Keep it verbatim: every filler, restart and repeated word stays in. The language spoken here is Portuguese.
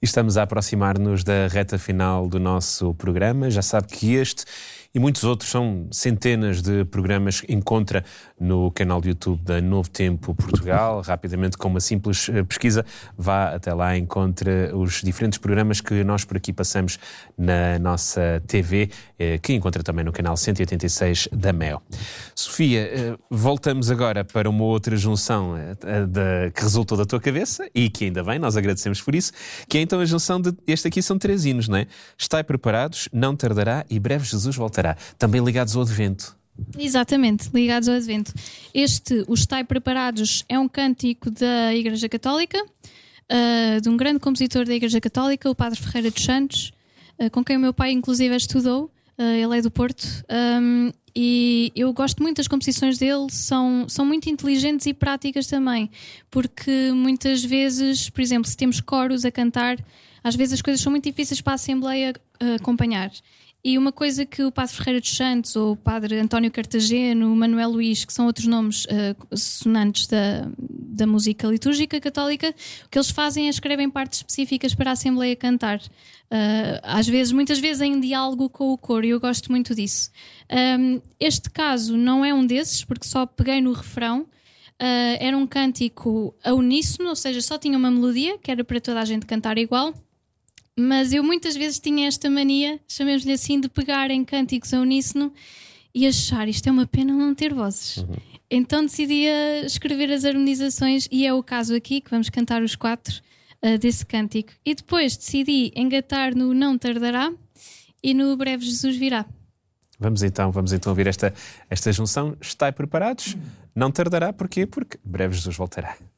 E estamos a aproximar-nos da reta final do nosso programa. Já sabe que este e muitos outros são centenas de programas que encontra no canal do YouTube da Novo Tempo Portugal. Rapidamente, com uma simples pesquisa, vá até lá e encontre os diferentes programas que nós por aqui passamos na nossa T V, que encontra também no canal cento e oitenta e seis da Mel. Sofia, voltamos agora para uma outra junção que resultou da tua cabeça e que ainda bem, nós agradecemos por isso, que é então a junção de... Este aqui são três hinos, não é? Estai preparados, não tardará e breve Jesus voltará. Também ligados ao Advento. Exatamente, ligados ao Advento. Este, o Estai Preparados, é um cântico da Igreja Católica, uh, de um grande compositor da Igreja Católica, o Padre Ferreira dos Santos, uh, com quem o meu pai inclusive estudou. Uh, ele é do Porto. Um, e eu gosto muito das composições dele, são, são muito inteligentes e práticas também, porque muitas vezes, por exemplo, se temos coros a cantar, às vezes as coisas são muito difíceis para a Assembleia uh, acompanhar. E uma coisa que o Padre Ferreira dos Santos, ou o Padre António Cartageno, o Manuel Luís, que são outros nomes uh, sonantes da, da música litúrgica católica, o que eles fazem é escrevem partes específicas para a Assembleia cantar. Uh, às vezes, muitas vezes em diálogo com o coro, e eu gosto muito disso. Um, este caso não é um desses, porque só peguei no refrão. Uh, era um cântico a uníssono, ou seja, só tinha uma melodia, que era para toda a gente cantar igual. Mas eu muitas vezes tinha esta mania, chamemos-lhe assim, de pegar em cânticos a uníssono e achar isto é uma pena não ter vozes. Uhum. Então decidi escrever as harmonizações e é o caso aqui, que vamos cantar os quatro uh, desse cântico. E depois decidi engatar no Não Tardará e no Breve Jesus Virá. Vamos então, vamos então ouvir esta, esta junção. Estai preparados? Não tardará, porquê? Porque breve Jesus voltará.